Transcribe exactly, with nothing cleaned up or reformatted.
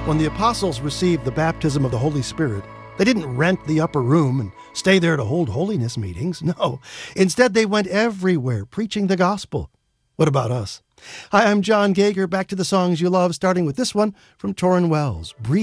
When the apostles received the baptism of the Holy Spirit, they didn't rent the upper room and stay there to hold holiness meetings. No, instead they went everywhere preaching the gospel. What about us? Hi, I'm John Gager, back to the songs you love, starting with this one from Tauren Wells, Breathe